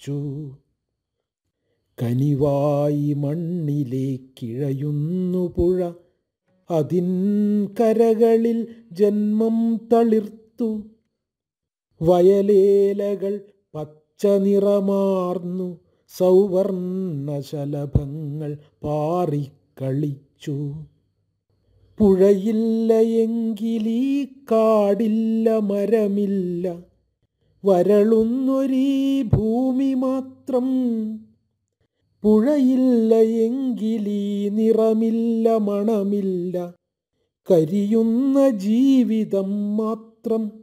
കളിച്ചു. കനിവായി മണ്ണിലേക്കിഴയുന്നു പുഴ, അതിൻ കരകളിൽ ജന്മം തളിർത്തു. വയലേലകൾ പച്ച നിറമാർന്നു, സൗവർണശലഭങ്ങൾ പാറിക്കളിച്ചു. പുഴയില്ല എങ്കിലീ കാടില്ല, മരമില്ല, വരളുന്നൊരീ ഭൂമി മാത്രം. പുഴയില്ല എങ്കിലീ നിറമില്ല, മണമില്ല, കരിയുന്ന ജീവിതം മാത്രം.